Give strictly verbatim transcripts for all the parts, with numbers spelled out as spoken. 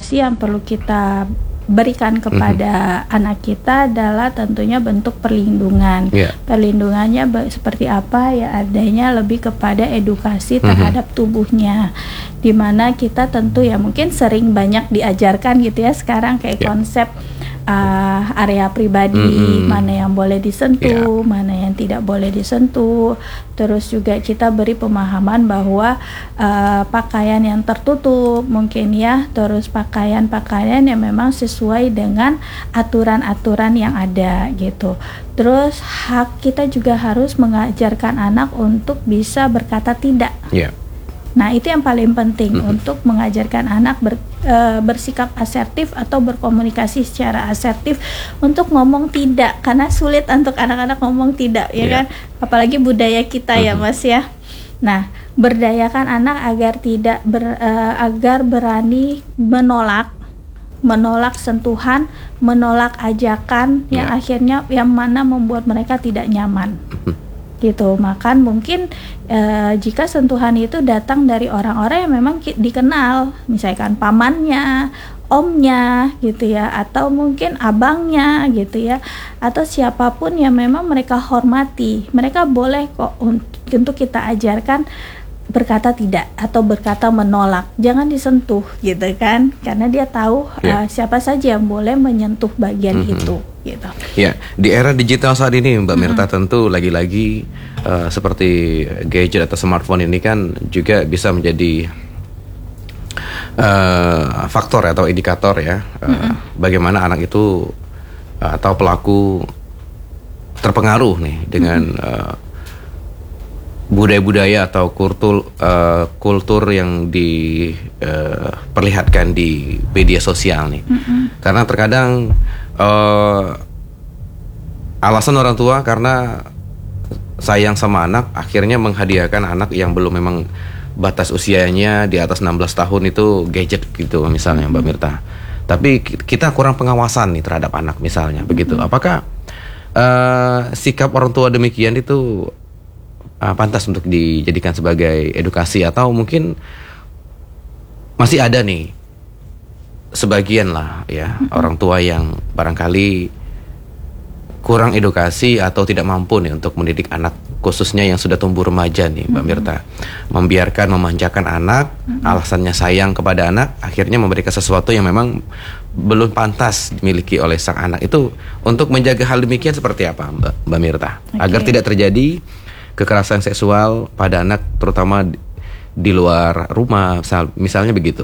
edukasi yang perlu kita berikan kepada mm-hmm. anak kita adalah tentunya bentuk perlindungan. Yeah. Perlindungannya be- seperti apa ya, adanya lebih kepada edukasi terhadap mm-hmm. tubuhnya, dimana kita tentu ya mungkin sering banyak diajarkan gitu ya sekarang kayak yeah. konsep Uh, area pribadi, mm-hmm. mana yang boleh disentuh, yeah. mana yang tidak boleh disentuh. Terus juga kita beri pemahaman bahwa uh, pakaian yang tertutup mungkin ya, terus pakaian-pakaian yang memang sesuai dengan aturan-aturan yang ada gitu. Terus hak kita juga harus mengajarkan anak untuk bisa berkata tidak. Yeah. Nah, itu yang paling penting mm-hmm. untuk mengajarkan anak ber, e, bersikap asertif atau berkomunikasi secara asertif untuk ngomong tidak, karena sulit untuk anak-anak ngomong tidak ya yeah. kan, apalagi budaya kita mm-hmm. ya Mas ya. Nah, berdayakan anak agar tidak ber, e, agar berani menolak menolak sentuhan, menolak ajakan yeah. yang akhirnya yang mana membuat mereka tidak nyaman. Mm-hmm. gitu. Makan mungkin e, jika sentuhan itu datang dari orang-orang yang memang ki- dikenal, misalkan pamannya, omnya gitu ya, atau mungkin abangnya gitu ya, atau siapapun yang memang mereka hormati, mereka boleh kok untuk, untuk kita ajarkan berkata tidak atau berkata menolak, jangan disentuh gitu kan, karena dia tahu yeah. uh, siapa saja yang boleh menyentuh bagian mm-hmm. itu gitu. Ya, di era digital saat ini Mbak Mirta mm-hmm. tentu lagi-lagi uh, seperti gadget atau smartphone ini kan juga bisa menjadi uh, faktor atau indikator ya uh, mm-hmm. bagaimana anak itu uh, atau pelaku terpengaruh nih dengan mm-hmm. uh, budaya-budaya atau kultur uh, kultur yang diperlihatkan uh, di media sosial nih. Mm-hmm. Karena terkadang uh, alasan orang tua karena sayang sama anak akhirnya menghadiahkan anak yang belum memang batas usianya di atas enam belas tahun itu gadget gitu misalnya Mbak Mirta. Tapi kita kurang pengawasan nih terhadap anak misalnya begitu. Apakah uh, sikap orang tua demikian itu Uh, pantas untuk dijadikan sebagai edukasi, atau mungkin masih ada nih sebagian lah ya mm-hmm. orang tua yang barangkali kurang edukasi atau tidak mampu nih untuk mendidik anak, khususnya yang sudah tumbuh remaja nih Mbak mm-hmm. Mirta, membiarkan memanjakan anak, mm-hmm. alasannya sayang kepada anak, akhirnya memberikan sesuatu yang memang belum pantas dimiliki oleh sang anak. Itu untuk menjaga hal demikian seperti apa Mbak, Mbak Mirta, okay. agar tidak terjadi kekerasan seksual pada anak, terutama di, di luar rumah, misal, misalnya begitu.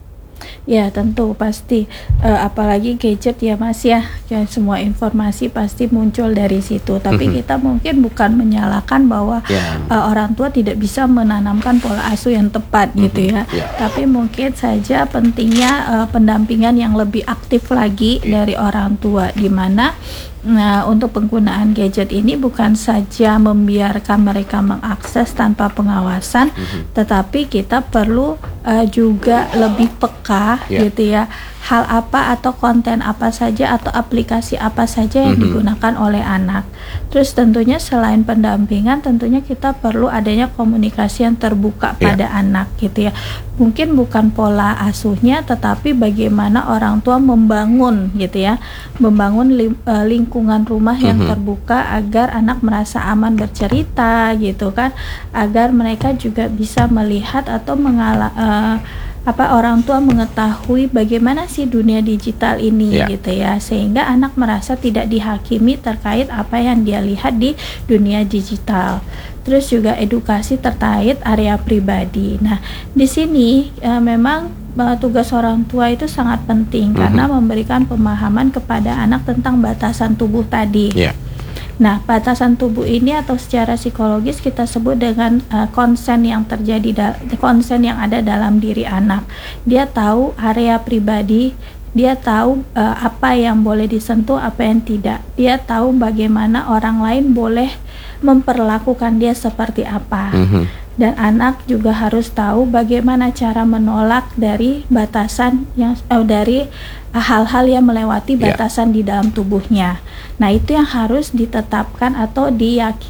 Ya tentu pasti, uh, apalagi gadget ya Mas ya, ya semua informasi pasti muncul dari situ. Tapi mm-hmm. kita mungkin bukan menyalahkan bahwa yeah. uh, orang tua tidak bisa menanamkan pola asuh yang tepat mm-hmm. gitu ya. Yeah. Tapi mungkin saja pentingnya uh, pendampingan yang lebih aktif lagi yeah. dari orang tua, di mana nah, untuk penggunaan gadget ini bukan saja membiarkan mereka mengakses tanpa pengawasan, mm-hmm. tetapi kita perlu uh, juga lebih peka yeah. gitu ya, hal apa atau konten apa saja atau aplikasi apa saja yang mm-hmm. digunakan oleh anak. Terus tentunya selain pendampingan, tentunya kita perlu adanya komunikasi yang terbuka yeah. pada anak gitu ya. Mungkin bukan pola asuhnya, tetapi bagaimana orang tua membangun gitu ya, membangun lim, uh, lingkungan rumah yang mm-hmm. terbuka agar anak merasa aman bercerita gitu kan, agar mereka juga bisa melihat atau mengalami uh, apa orang tua mengetahui bagaimana sih dunia digital ini yeah. gitu ya, sehingga anak merasa tidak dihakimi terkait apa yang dia lihat di dunia digital. Terus juga edukasi terkait area pribadi. Nah, di sini e, memang e, tugas orang tua itu sangat penting mm-hmm. karena memberikan pemahaman kepada anak tentang batasan tubuh tadi. Yeah. Nah, batasan tubuh ini atau secara psikologis kita sebut dengan uh, konsen yang terjadi da- konsen yang ada dalam diri anak. Dia tahu area pribadi, dia tahu uh, apa yang boleh disentuh, apa yang tidak. Dia tahu bagaimana orang lain boleh memperlakukan dia seperti apa. Mm-hmm. Dan anak juga harus tahu bagaimana cara menolak dari batasan yang uh, dari uh, hal-hal yang melewati batasan yeah. di dalam tubuhnya. Nah, itu yang harus ditetapkan atau di, uh,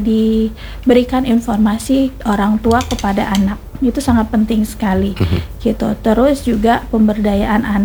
diberikan informasi orang tua kepada anak. Itu sangat penting sekali. Mm-hmm. Gitu. Terus juga pemberdayaan anak